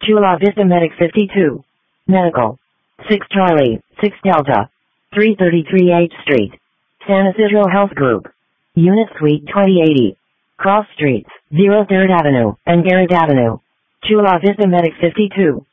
Chula Vista Medic 52. Medical. 6 Charlie, 6 Delta. 333 H Street. San Isidro Health Group. Unit Suite 2080. Cross Streets, 03rd Avenue and Garrett Avenue. Chula Vista Medic 52.